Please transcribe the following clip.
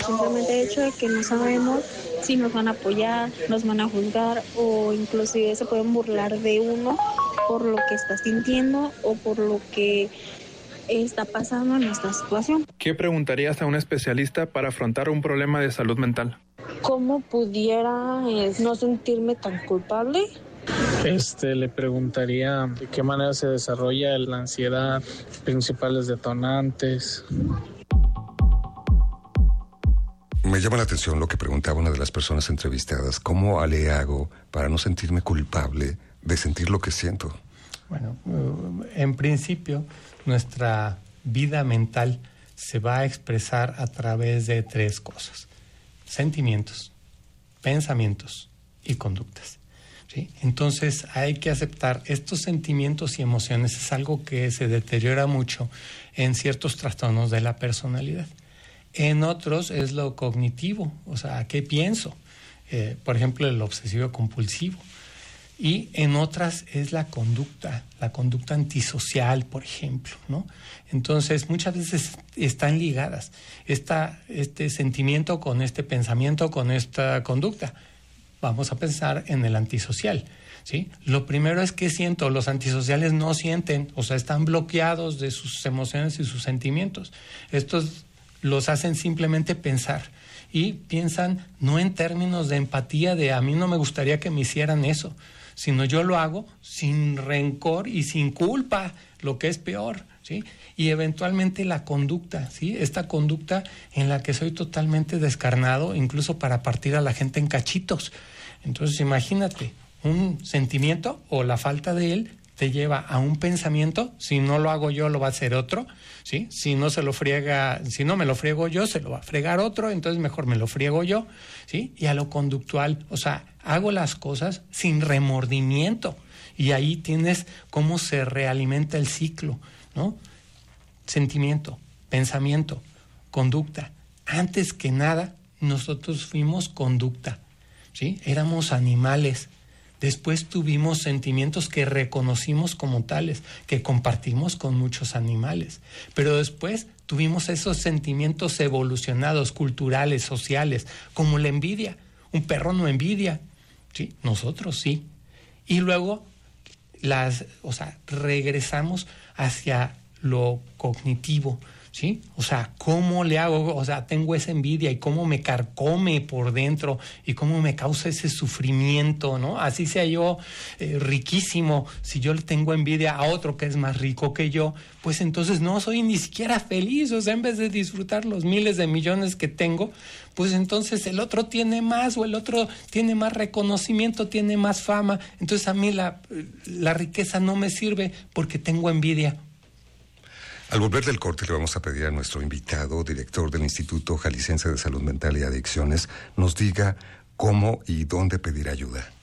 simplemente hecho de que no sabemos si nos van a apoyar, nos van a juzgar o inclusive se pueden burlar de uno por lo que está sintiendo o por lo que está pasando en esta situación. ¿Qué preguntarías a un especialista para afrontar un problema de salud mental? ¿Cómo pudiera no sentirme tan culpable? Le preguntaría de qué manera se desarrolla la ansiedad, principales detonantes. Me llama la atención lo que preguntaba una de las personas entrevistadas. ¿Cómo le hago para no sentirme culpable de sentir lo que siento? Bueno, en principio, nuestra vida mental se va a expresar a través de 3 cosas: sentimientos, pensamientos y conductas. ¿Sí? Entonces hay que aceptar estos sentimientos y emociones. Es algo que se deteriora mucho en ciertos trastornos de la personalidad. En otros es lo cognitivo, o sea, ¿qué pienso? Por ejemplo, el obsesivo compulsivo. Y en otras es la conducta antisocial, por ejemplo, ¿no? Entonces, muchas veces están ligadas este sentimiento con este pensamiento, con esta conducta. Vamos a pensar en el antisocial, ¿sí? Lo primero es que siento. Los antisociales no sienten, o sea, están bloqueados de sus emociones y sus sentimientos. Estos los hacen simplemente pensar y piensan no en términos de empatía, de a mí no me gustaría que me hicieran eso, sino yo lo hago sin rencor y sin culpa, lo que es peor, ¿sí? Y eventualmente la conducta, ¿sí? Esta conducta en la que soy totalmente descarnado, incluso para partir a la gente en cachitos. Entonces imagínate, un sentimiento o la falta de él te lleva a un pensamiento. Si no lo hago yo, lo va a hacer otro, ¿sí? Si no me lo friego yo, se lo va a fregar otro, entonces mejor me lo friego yo, ¿sí? Y a lo conductual, o sea, hago las cosas sin remordimiento. Y ahí tienes cómo se realimenta el ciclo, ¿no? Sentimiento, pensamiento, conducta. Antes que nada, nosotros fuimos conducta, ¿sí? Éramos animales. Después tuvimos sentimientos que reconocimos como tales, que compartimos con muchos animales. Pero después tuvimos esos sentimientos evolucionados, culturales, sociales, como la envidia. Un perro no envidia, ¿sí? Nosotros sí. Y luego regresamos hacia lo cognitivo, ¿sí? O sea, ¿cómo le hago? O sea, tengo esa envidia y cómo me carcome por dentro y cómo me causa ese sufrimiento, ¿no? Así sea yo riquísimo, si yo le tengo envidia a otro que es más rico que yo, pues entonces no soy ni siquiera feliz. O sea, en vez de disfrutar los miles de millones que tengo, pues entonces el otro tiene más, o el otro tiene más reconocimiento, tiene más fama. Entonces a mí la riqueza no me sirve porque tengo envidia. Al volver del corte le vamos a pedir a nuestro invitado, director del Instituto Jalisciense de Salud Mental y Adicciones, nos diga cómo y dónde pedir ayuda.